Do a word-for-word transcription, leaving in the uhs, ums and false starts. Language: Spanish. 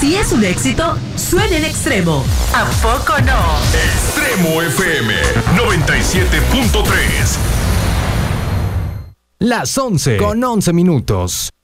Si es un éxito, suena en Extremo. ¿A poco no? Extremo F M noventa y siete punto tres. Las once con once minutos.